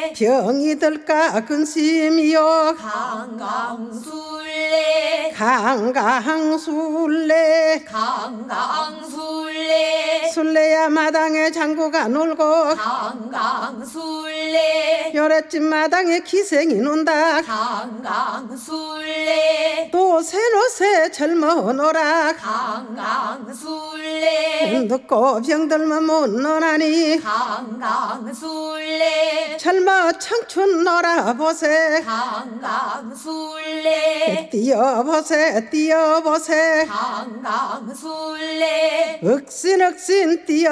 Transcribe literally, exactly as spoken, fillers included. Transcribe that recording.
병이 들까 근심이요 강강술래 강강술래 강강술래 술래야 마당에 장구가 놀고 강강술래 요랫집 마당에 기생이 논다 강강술래 또 새노새 젊어 놀아 강강술래 늙고 병들면 못 놀아니 강강술래 젊어 청춘 놀아보세 강강술래 뛰어보세 뛰어보세 강강술래 억신 억신 뛰어